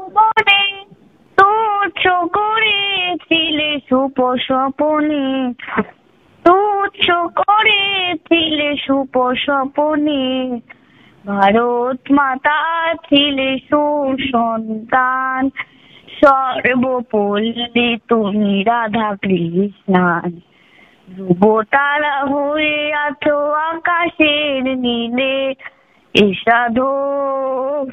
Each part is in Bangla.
ভুবনে তুচ্ছ করেছিলে সুপস্বপনে, তুচ্ছ করেছিলে সুপস্বপনে, ভারত মাতা ছিলে সুসন্তান, সর্বপল্লী তুমি রাধা কৃষ্ণান। ধ্রুব তারা হয়ে আছো আকাশের নীলে, এসাধক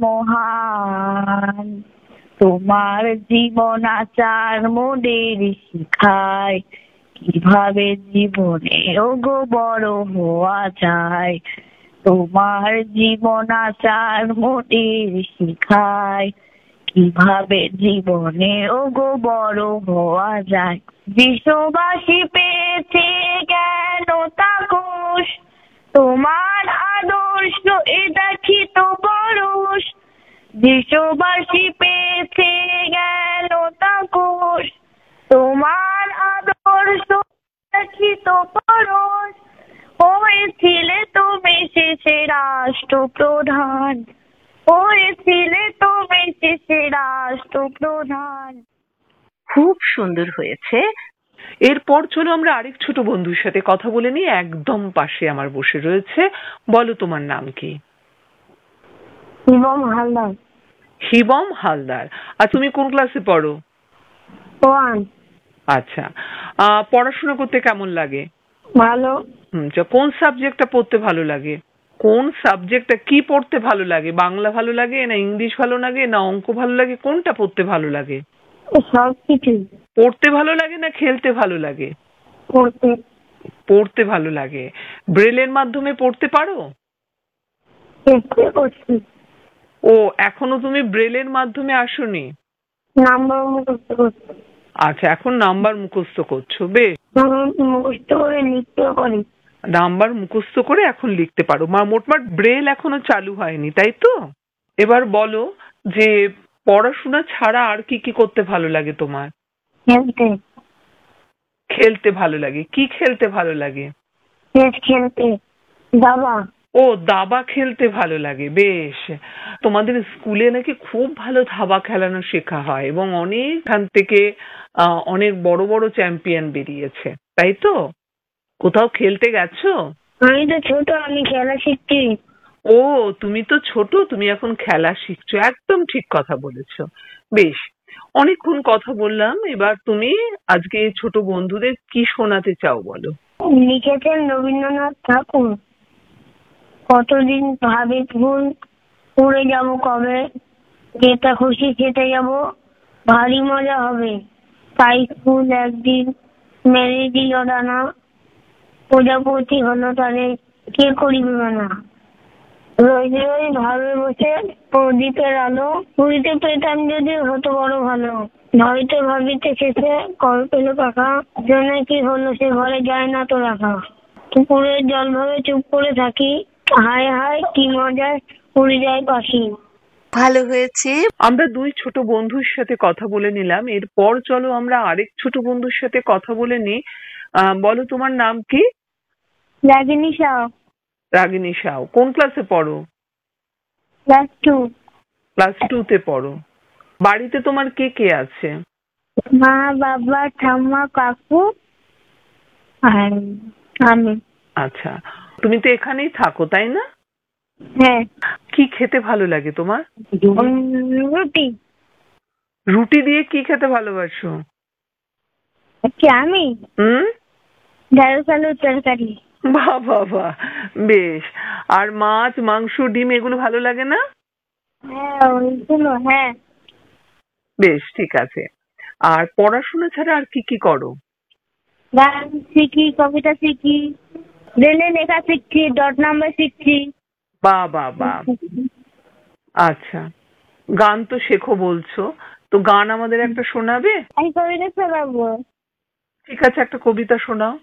সুমহান। তোমার জীবন আচার মোদের শিখায়, কিভাবে জীবনে ওগো বড় হওয়া যায়। তোমার জীবন আচার মোদের শিখায়, কিভাবে জীবনে ওগো বড় হওয়া যায়। বিশ্ববাসী পেয়েছে জ্ঞান ও তাপস, তোমার আদর্শ এ দেখিত পরশ। বিশ্ববাসী পেয়েছে জ্ঞান ও তাপস, তোমার আদর্শ দেখিত পরশ। হয়েছিলে তুমি শেষে রাষ্ট্রপ্রধান, হয়েছিলে তুমি শেষে রাষ্ট্রপ্রধান। খুব সুন্দর হয়েছে। এরপর চলো আমরা আরেক ছোট বন্ধুর সাথে কথা বলে নিই। একদম পাশে আমার বসে রয়েছে। বলো তোমার নাম কি? শিবম হালদার। শিবম হালদার। আর তুমি কোন ক্লাসে পড়ো? 1। আচ্ছা, পড়াশোনা করতে কেমন লাগে? ভালো। কোন সাবজেক্টটা পড়তে ভালো লাগে? কোন সাবজেক্টটা কি পড়তে ভালো লাগে? বাংলা ভালো লাগে না ইংলিশ ভালো লাগে না অঙ্ক ভালো লাগে? কোনটা পড়তে ভালো লাগে? সবকিছু। পড়তে ভালো লাগে না খেলতে ভালো লাগে? পড়তে। পড়তে ভালো লাগে। ব্রেলের মাধ্যমে পড়তে পারো? চেষ্টা করছি। ও, এখনো তুমি ব্রেলের মাধ্যমে আসোনি? নাম্বার মুখস্থ করছি। আচ্ছা, এখন নাম্বার মুখস্থ করছো। বেশ, মুখস্থ করে লিখতে পারি। নাম্বার মুখস্থ করে এখন লিখতে পারো। মোটমাট ব্রেল এখনো চালু হয়নি, তাই তো? এবার বলো যে পড়াশোনা ছাড়া আর কি কি করতে ভালো লাগে তোমার? খেলতে। খেলতে ভালো লাগে। কি খেলতে ভালো লাগে? চেস খেলতে। দাবা। ও, দাবা খেলতে ভালো লাগে। বেশ, তোমাদের স্কুলে নাকি খুব ভালো দাবা খেলানো শেখা হয় এবং অনেকখান থেকে অনেক বড় বড় চ্যাম্পিয়ন বেরিয়েছে, তাই তো? কোথাও খেলতে গেছো? আমি তো ছোট, আমি খেলা শিখছি। ও, তুমি তো ছোট, তুমি এখন খেলা শিখছো। একদম ঠিক কথা বলেছো। বেশ, অনেকক্ষণ কথা বললাম। এবার তুমি আজকে এই ছোট বন্ধুদের কি শোনাতে চাও বলো। লিখেছেন রবীন্দ্রনাথ ঠাকুর। কতদিন ভাবে ভুল, উড়ে যাব কবে, যেটা খুশি খেতে যাব, ভারী মজা হবে। তাই ফুল একদিন মেরে দিল ডানা, প্রজাপতি হলো তারে কে করিবে মানা। রোজ রোজ ভাবে বসে প্রদীপের আলো, পুরীতে পেতাম যদি হতো বড় ভালো। ভাবিতে ভাবিতে শেষে কবে পেল পাখা, জন্য কি হলো সে ঘরে যায় না তো রাখা। পুকুরের জল ভাবে চুপ করে থাকি, হায় হায় কি মজায় উড়ে যায় পাখি। ভালো হয়েছে। আমরা দুই ছোট বন্ধুর সাথে কথা বলে নিলাম। এরপর চলো আমরা আরেক ছোট বন্ধুর সাথে কথা বলে নিই। বলো তোমার নাম কি? রাগিনী সাহ। রাগিনী সাউ। কোন ক্লাসে পড়ো? ক্লাস 2। ক্লাস 2 তে পড়ো। বাড়িতে তোমার কে কে আছে? মা, বাবা, ঠাম্মা, কাকু আর আমি। আচ্ছা, তুমি তো এখানেই থাকো, তাই না? হ্যাঁ। কি খেতে ভালো লাগে তোমার? রুটি। রুটি দিয়ে কি খেতে ভালোবাসো? কি আমি? ঢেঁড়স আলুর তরকারি। বাহ বাহ বাহ, বেশ। আর মাছ, মাংস, ডিম এগুলো ভালো লাগে না? হ্যাঁ, ওইগুলো। হ্যাঁ। বেশ, ঠিক আছে। আর পড়াশোনা ছাড়া আর কি কি করো? গান শিখি, কবিতা শিখি, রেলে লেখা শিখছি, ডট নাম্বার শিখছি। বাহ বাহ বাহ। আচ্ছা, গান তো শেখো বলছো, তো গান আমাদের একটা শোনাবে? আমি কবিতা শোনাবো। ঠিক আছে, একটা কবিতা শোনাও।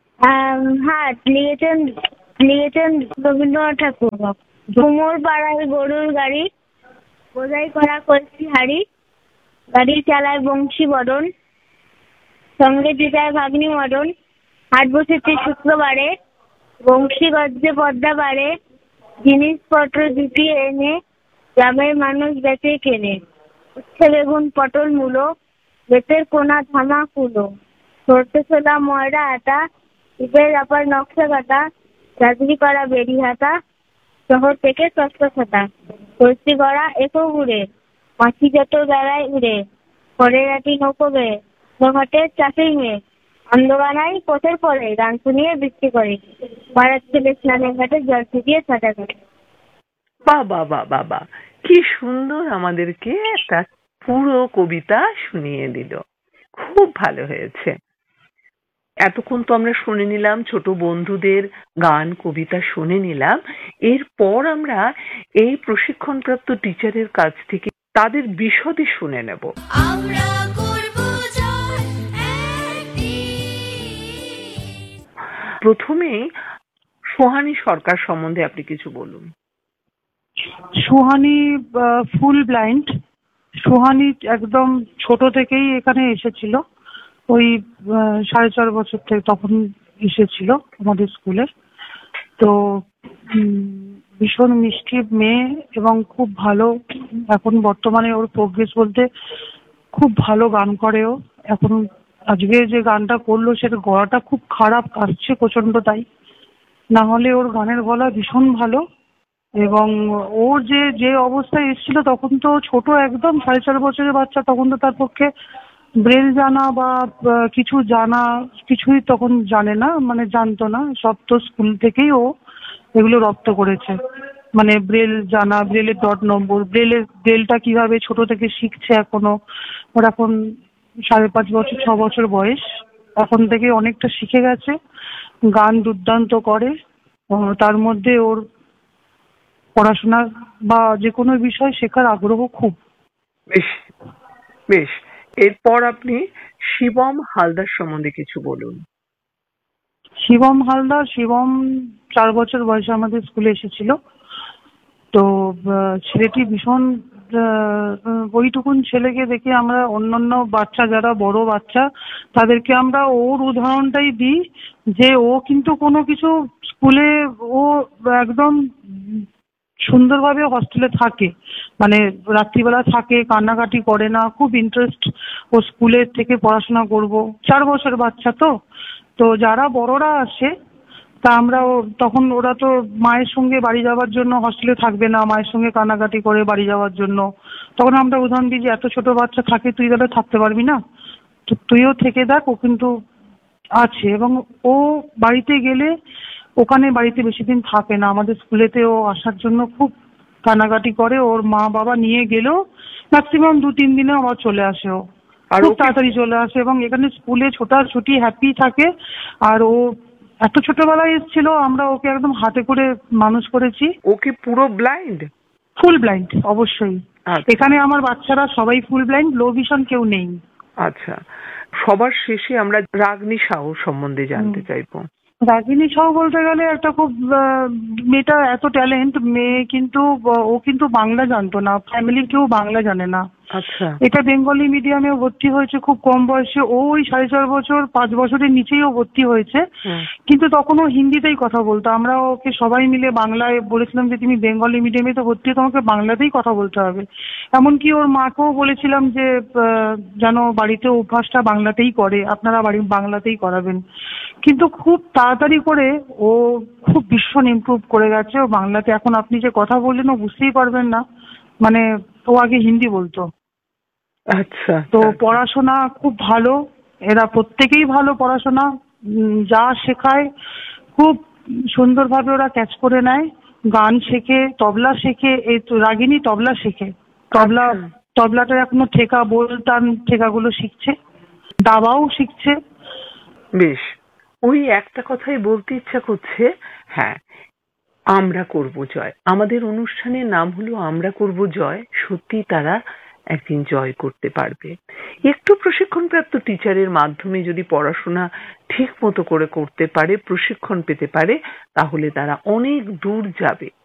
হাট লিখেছেন লিখেছেন রবীন্দ্রনাথ ঠাকুর। ঝুমুর পাড়ায় গরুর গাড়ি, বোঝাই করা কলসি হাড়ি, গাড়ি চালায় বংশী বদন, সঙ্গে চিতায় ভাগ্নি মদন। হাট বসেছে শুক্রবারে, বংশী গজ্জে পদ্মা বাড়ে, জিনিসপত্র জুটিয়ে এনে গ্রামের মানুষ বেচে কেনে। উচ্ছে বেগুন পটল মূলো, বেতের কোনা ধামা কুলো, সরষে ছোলা ময়রা আটা, ইটের আপার নকশা কাটা, চাকরি করা বেরি হাতা, শহর থেকে সস্তা ছাতা, কলসি গড়া একো উড়ে, মাছি যত বেড়ায় উড়ে, পরে রাতি নৌকো বেয়ে, ঘাটের চাষের মেয়ে, অন্ধবানাই পথের পরে গান শুনিয়ে বৃষ্টি করে, পাড়ার ছেলে স্নানের ঘাটে জল ছিটিয়ে ছাটা করে। বাহ বাহ বাহ বাহ বাহ, কি সুন্দর আমাদেরকে একটা পুরো কবিতা শুনিয়ে দিল। খুব ভালো হয়েছে। এতক্ষণ তো আমরা শুনে নিলাম, ছোট বন্ধুদের গান কবিতা শুনে নিলাম। এরপর আমরা এই প্রশিক্ষণপ্রাপ্ত টিচারের কাছ থেকে তাদের বিশদে শুনে নেব। প্রথমেই সোহানী সরকার সম্বন্ধে আপনি কিছু বলুন। সোহানী ফুল ব্লাইন্ড। সোহানী একদম ছোট থেকেই এখানে এসেছিল, ওই 4.5 বছর থেকে তখন এসেছিল আমাদের স্কুলে। তো ভীষণ মিষ্টি মেয়ে এবং খুব ভালো। এখন বর্তমানে ওর প্রোগ্রেস বলতে খুব ভালো গান করে ও। এখন আজকে যে গানটা করলো সেটা গলাটা খুব খারাপ আসছে প্রচন্ড, তাই না হলে ওর গানের গলা ভীষণ ভালো। এবং ওর যে যে অবস্থায় এসেছিল তখন তো ছোট একদম 4.5 বছরের বাচ্চা, তখন তো তার পক্ষে ব্রেল জানা বা কিছু জানা কিছুই তখন জানে না, মানে জানতো না। সব তো স্কুল থেকেই ও এগুলো রপ্ত করেছে, মানে ব্রেল জানা, ব্রেলের ডট নম্বর, ব্রেলটা কিভাবে ছোট থেকে শিখছে। এখনো ওর এখন 5.5 বছর 6 বছর বয়স, এখন থেকে অনেকটা শিখে গেছে। গান দুর্দান্ত করে। তার মধ্যে ওর পড়াশোনার বা যে কোনো বিষয় শেখার আগ্রহ খুব। বেশ বেশ, এরপর আপনি শিবম হালদার সম্বন্ধে কিছু বলুন। শিবম হালদার, শিবম 4 বছর বয়সে আমাদের স্কুলে এসেছিল। তো ছেলেটি ভীষণ, ওইটুকুন ছেলেকে দেখে আমরা অন্যান্য বাচ্চা যারা বড় বাচ্চা তাদেরকে আমরা ওর উদাহরণটাই দিই যে ও কিন্তু কোনো কিছু স্কুলে ও একদম সুন্দরভাবে হস্টেলে থাকে, মানে রাত্রিবেলা থাকে, কান্নাকাটি করে না, খুব ইন্টারেস্ট ও স্কুলের থেকে পড়াশোনা করব। 4 বছর বাচ্চা তো। তো যারা বড়রা আসে তা আমরা তখন ওরা তো মায়ের সঙ্গে বাড়ি যাওয়ার জন্য হস্টেলে থাকবে না, মায়ের সঙ্গে কান্নাকাটি করে বাড়ি যাওয়ার জন্য। তখন আমরা উদাহরণ দিই যে এত ছোট বাচ্চা থাকে, তুই তাহলে থাকতে পারবি না, তো তুইও থেকে দেখ, ও কিন্তু আছে। এবং ও বাড়িতে গেলে ওখানে বাড়িতে বেশি দিন থাকে না, আমাদের স্কুলেতে ও আসার জন্য খুব কানাকাটি করে। ওর মা বাবা নিয়ে গেলেও ম্যাক্সিমাম 2-3 দিনে আবার চলে আসে। ও আর খুব তাড়াতাড়ি চলে আসে এবং এখানে স্কুলে ছোটাছুটি হ্যাপি থাকে। আর ও এত ছোটবেলায় এসেছিল, আমরা ওকে একদম হাতে করে মানুষ করেছি। ও কি পুরো ব্লাইন্ড? ফুল ব্লাইন্ড, অবশ্যই। আচ্ছা। এখানে আমার বাচ্চারা সবাই ফুল ব্লাইন্ড, লো ভিশন কেউ নেই। আচ্ছা, সবার শেষে আমরা রাগনি সাহু সম্বন্ধে জানতে চাইবো। রাগিনী সাহু বলতে গেলে একটা খুব, মেয়েটা এত ট্যালেন্ট মেয়ে, কিন্তু ও কিন্তু বাংলা জানতো না, ফ্যামিলির কেউ বাংলা জানে না। আচ্ছা। এটা বেঙ্গলি মিডিয়ামে ভর্তি হয়েছে খুব কম বয়সে। ও ওই 4.5 বছর 5 বছরের নিচেই ও ভর্তি হয়েছে, কিন্তু তখন ও হিন্দিতেই কথা বলতো। আমরা ওকে সবাই মিলে বাংলায় বলেছিলাম যে তুমি বেঙ্গলি মিডিয়ামে তো ভর্তি, তোমাকে বাংলাতেই কথা বলতে হবে। এমনকি ওর মাকেও বলেছিলাম যে যেন বাড়িতে অভ্যাসটা বাংলাতেই করে, আপনারা বাংলাতেই করাবেন। কিন্তু খুব তাড়াতাড়ি করে ও খুব ভীষণ ইমপ্রুভ করে গেছে ও বাংলাতে। এখন আপনি যে কথা বললেন ও বুঝতেই পারবেন না, মানে ও আগে হিন্দি বলতো। আচ্ছা। তো পড়াশোনা খুব ভালো, এরা প্রত্যেকেই ভালো পড়াশোনা, যা শেখায় খুব সুন্দরভাবে ওরা ক্যাচ করে নেয়। গান শেখে, তবলা শেখে। এই তো রাগিনী তবলা শেখে, তবলাটা এখনো ঠেকা, বোল টান ঠেকাগুলো শিখছে, দাবাও শিখছে। বেশ, ওই একটা কথাই বলতে ইচ্ছা করছে। হ্যাঁ, আমরা করব জয়, আমাদের অনুষ্ঠানের নাম হলো আমরা করব জয়। সত্যি তারা একদিন জয় করতে পারবে। একটু প্রশিক্ষণপ্রাপ্ত টিচারের মাধ্যমে যদি পড়াশোনা ঠিক মতো করে করতে পারে, প্রশিক্ষণ পেতে পারে, তাহলে তারা অনেক দূর যাবে।